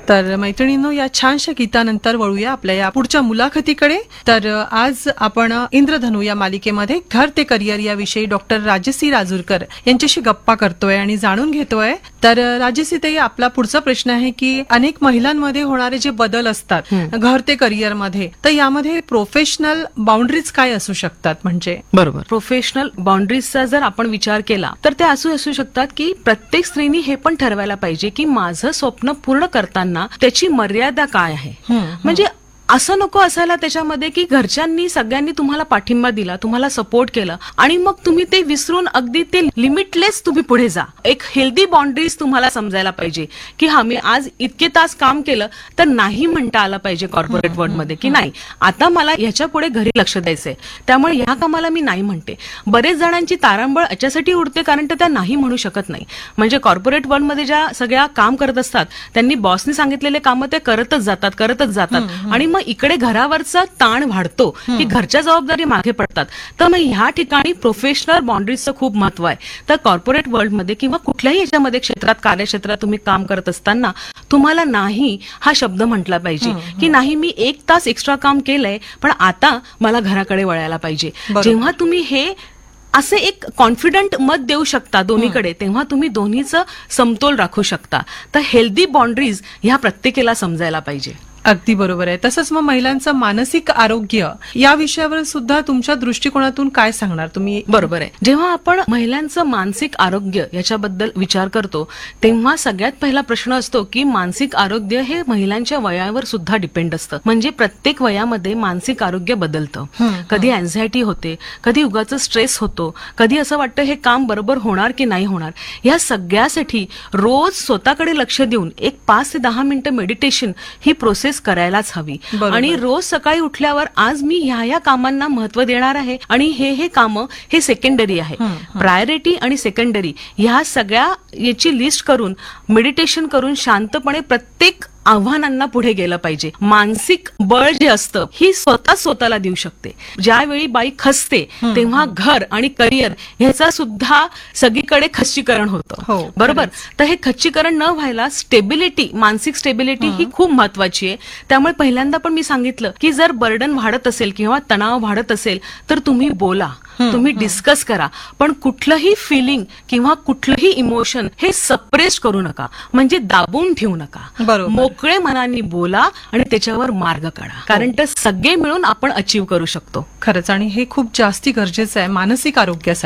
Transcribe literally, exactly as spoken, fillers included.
तर मैत्रिणींनो, या छानशा गीतानंतर वळूया आपल्या या पुढच्या मुलाखतीकडे. तर आज आपण इंद्रधनु या मालिकेमध्ये घर ते करिअर याविषयी डॉक्टर राजश्री राजूरकर यांच्याशी गप्पा करतोय आणि जाणून घेतोय. तर राजश्री ताई, आपला पुढचा प्रश्न आहे की अनेक महिलांमध्ये होणारे जे बदल असतात घर ते करिअर मध्ये, तर यामध्ये प्रोफेशनल बाउंड्रीज काय असू शकतात? म्हणजे बरोबर, प्रोफेशनल बाउंड्रीजचा जर आपण विचार केला तर ते असू असू शकतात की प्रत्येक स्त्रीनी हे पण ठरवायला पाहिजे की माझं स्वप्न पूर्ण करताना त्याची मर्यादा काय आहे. म्हणजे असं नको असायला त्याच्यामध्ये की घरच्यांनी सगळ्यांनी तुम्हाला पाठिंबा दिला, तुम्हाला सपोर्ट केलं आणि मग तुम्ही ते विसरून अगदी ते लिमिटलेस तुम्ही पुढे जा. एक हेल्दी बाउंड्रीज तुम्हाला समजायला पाहिजे की हा मी आज इतके तास काम केलं तर नाही म्हणता आलं पाहिजे कॉर्पोरेट वर्ल्ड मध्ये की नाही, आता मला ह्याच्या पुढे घरी लक्ष द्यायचंय, त्यामुळे ह्या कामाला मी नाही म्हणते. बरेच जणांची तारांबळ याच्यासाठी उडते कारण त्या नाही म्हणू शकत नाही. म्हणजे कॉर्पोरेट वर्ल्ड मध्ये ज्या सगळ्या काम करत असतात त्यांनी बॉसनी सांगितलेले कामं ते करतच जातात करतच जातात आणि इकडे घरावरचा ताण वाढतो की घरच्या जबाबदारी मागे पडतात. तर मग ह्या ठिकाणी प्रोफेशनल बाउंड्रीजचं खूप महत्व आहे. तर कॉर्पोरेट वर्ल्डमध्ये किंवा कुठल्याही याच्यामध्ये क्षेत्रात कार्यक्षेत्रात तुम्ही काम करत असताना तुम्हाला नाही हा शब्द म्हटला पाहिजे की नाही, मी एक तास एक्स्ट्रा काम केलंय पण आता मला घराकडे वळायला पाहिजे. जेव्हा तुम्ही हे असे एक कॉन्फिडंट मत देऊ शकता दोन्हीकडे, तेव्हा तुम्ही दोन्हीचं समतोल राखू शकता. तर हेल्दी बाउंड्रीज ह्या प्रत्येकाला समजायला पाहिजे. अगदी बरोबर आहे. तसंच मग मानसिक मानसिक आरोग्य या विषयावर सुद्धा तुमच्या दृष्टिकोनातून काय सांगणार तुम्ही? बरोबर आहे. जेव्हा आपण महिलांचं मानसिक आरोग्य याच्याबद्दल विचार करतो तेव्हा सगळ्यात पहिला प्रश्न असतो की मानसिक आरोग्य हे महिलांच्या वयावर सुद्धा डिपेंड असतं. म्हणजे प्रत्येक वयामध्ये मानसिक आरोग्य बदलतं. कधी अँझायटी होते, कधी उगाच स्ट्रेस होतो, कधी असं वाटतं हे काम बरोबर होणार की नाही होणार. या सगळ्यासाठी रोज स्वतःकडे लक्ष देऊन एक पाच ते दहा मिनिटं मेडिटेशन ही प्रोसेस करायलाच हवी. आणि रोज सकाळी उठल्यावर आज मी ह्या ह्या कामांना महत्व देणार आहे आणि हे हे कामं हे सेकंडरी आहे. प्रायोरिटी आणि सेकंडरी ह्या सगळ्या याची लिस्ट करून मेडिटेशन करून शांतपणे प्रत्येक आव्हानांना पुढे गेलं पाहिजे. मानसिक बळ जे असतं ही स्वतः स्वतःला देऊ शकते. ज्यावेळी बाई खचते तेव्हा घर आणि करिअर ह्याचा सुद्धा सगळीकडे खच्चीकरण होतं. बरोबर. तर हे खच्चीकरण न व्हायला स्टेबिलिटी, मानसिक स्टेबिलिटी ही खूप महत्वाची आहे. त्यामुळे पहिल्यांदा पण मी सांगितलं की जर बर्डन वाढत असेल किंवा तणाव वाढत असेल तर तुम्ही बोला, तुम्ही डिस्कस करा, पण कुठलंही फिलिंग किंवा कुठलंही इमोशन हे सप्रेस करू नका, म्हणजे दाबून ठेवू नका. मोकळे मनाने बोला आणि त्याच्यावर मार्ग काढा, कारण ते सगळे मिळून आपण अचीव्ह करू शकतो. खरंच, आणि हे खूप जास्ती गरजेचं आहे मानसिक आरोग्यासाठी.